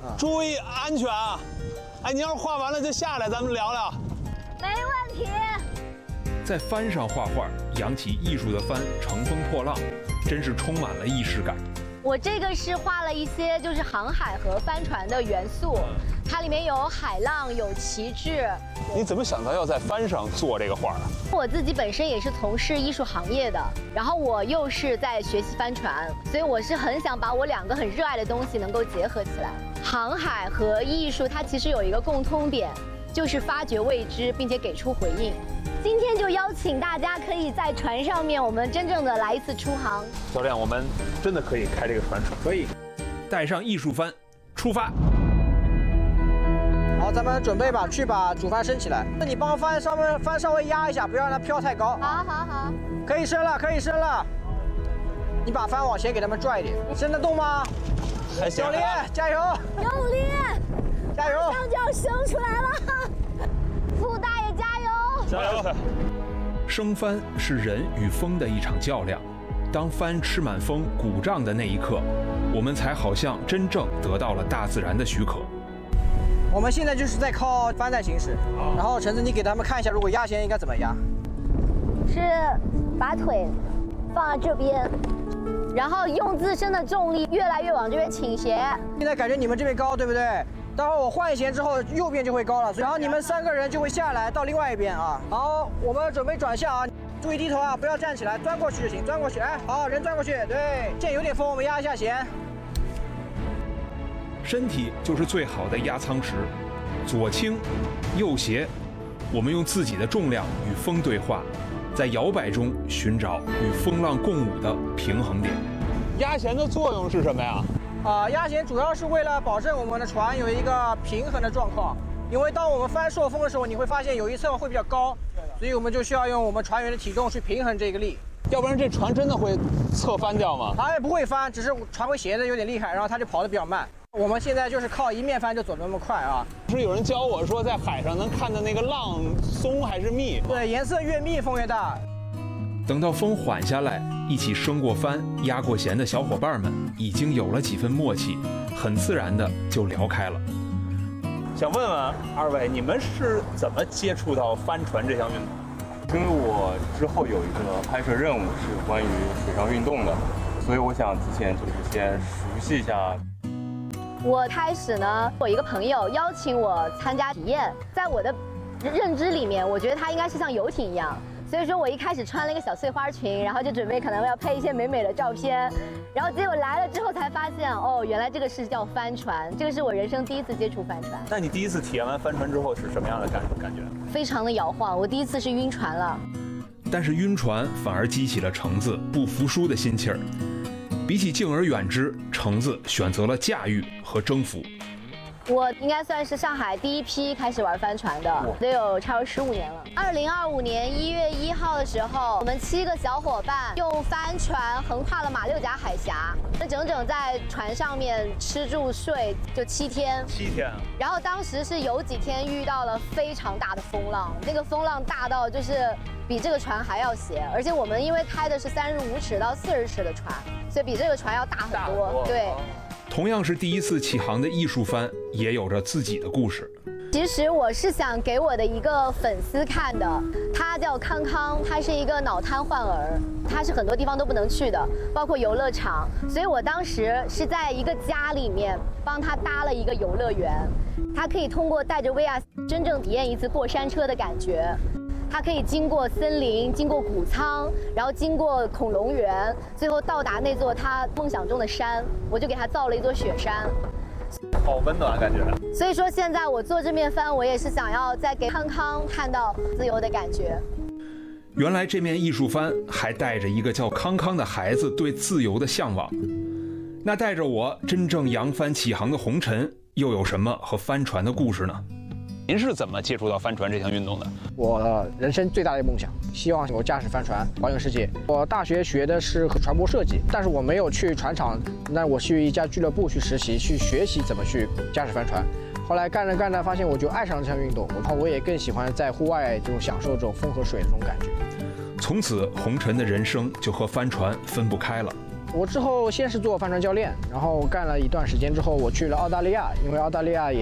注意安全啊！哎，你要是画完了就下来，咱们聊聊。 没问题。 在帆上画画，扬起艺术的帆乘风破浪，真是充满了仪式感。 我这个是画了一些就是航海和帆船的元素，它里面有海浪，有旗帜。 你怎么想到要在帆上做这个画啊？ 我自己本身也是从事艺术行业的，然后我又是在学习帆船，所以我是很想把我两个很热爱的东西能够结合起来。航海和艺术它其实有一个共通点，就是发掘未知，并且给出回应。今天就邀请大家可以在船上面，我们真正的来一次出航。 教练，我们真的可以开这个船？ 可以。 带上艺术帆，出发。 好，咱们准备吧，去把主帆升起来。那你帮帆稍微压一下，不要让它飘太高。 好。 可以升了，可以升了。你把帆往前给他们拽一点，升得动吗？ 还行。 教练，加油！ 用力！ 加油！ 马上就要升出来了，傅大爷加油！ 加油！ 升帆是人与风的一场较量，当帆吃满风鼓胀的那一刻，我们才好像真正得到了大自然的许可。 我们现在就是在靠帆在行驶，然后橙子你给他们看一下，如果压弦应该怎么压？ 是把腿放在这边，然后用自身的重力越来越往这边倾斜。 现在感觉你们这边高，对不对？待会儿我换弦之后，右边就会高了，然后你们3个人就会下来到另外一边啊。好，我们准备转向啊，注意低头啊，不要站起来，钻过去就行，钻过去。哎，好，人钻过去，对。现在有点风，我们压一下弦。 身体就是最好的压舱石，左倾，右斜，我们用自己的重量与风对话，在摇摆中寻找与风浪共舞的平衡点。 压弦的作用是什么呀？ 压弦主要是为了保证我们的船有一个平衡的状况，因为当我们帆受风的时候，你会发现有一侧会比较高，所以我们就需要用我们船员的体重去平衡这个力， 要不然这船真的会侧翻掉吗？ 它也不会翻，只是船会斜的有点厉害，然后它就跑得比较慢。我们现在就是靠一面帆就走得那么快啊！ 不是有人教我说，在海上能看到那个浪松还是密？ 对，颜色越密风越大。 等到风缓下来，一起升过帆、压过弦的小伙伴们已经有了几分默契，很自然的就聊开了。 想问问2位，你们是怎么接触到帆船这项运动？ 因为我之后有一个拍摄任务是关于水上运动的，所以我想之前就是先熟悉一下。 我开始呢，我一个朋友邀请我参加体验，在我的认知里面，我觉得它应该是像游艇一样。所以说我一开始穿了一个小碎花裙，然后就准备可能要拍一些美美的照片，然后结果来了之后才发现，哦，原来这个是叫帆船，这个是我人生第一次接触帆船。 那你第一次体验完帆船之后是什么样的感觉？ 非常的摇晃，我第一次是晕船了。 但是晕船反而激起了橙子不服输的心气儿。比起敬而远之，橙子选择了驾驭和征服。 我应该算是上海第一批开始玩帆船的，得有差不多15年了。2025年1月1号的时候，我们7个小伙伴用帆船横跨了马六甲海峡，整整在船上面吃住睡就7天。 7天。然后当时是有几天遇到了非常大的风浪，那个风浪大到就是比这个船还要斜，而且我们因为开的是35尺到40尺的船，所以比这个船要大很多。对。 同样是第一次起航的艺术帆，也有着自己的故事。 其实我是想给我的一个粉丝看的，他叫康康，他是一个脑瘫患儿，他是很多地方都不能去的，包括游乐场。所以我当时是在一个家里面帮他搭了一个游乐园，他可以通过带着 VR 真正体验一次过山车的感觉。它可以经过森林，经过谷仓，然后经过恐龙园，最后到达那座他梦想中的山。我就给他造了一座雪山， 好温暖感觉。 所以说现在我做这面帆，我也是想要再给康康看到自由的感觉。 原来这面艺术帆还带着一个叫康康的孩子对自由的向往。那带着我真正扬帆起航的红尘，又有什么和帆船的故事呢？ 您是怎么接触到帆船这项运动的？ 我人生最大的梦想，希望我驾驶帆船环游世界。我大学学的是船舶设计，但是我没有去船厂，那我去一家俱乐部去实习，去学习怎么去驾驶帆船。后来干着干着，发现我就爱上了这项运动，然后我也更喜欢在户外这种享受这种风和水的这种感觉。 从此，红尘的人生就和帆船分不开了。 我之后先是做帆船教练，然后干了一段时间之后，我去了澳大利亚，因为澳大利亚也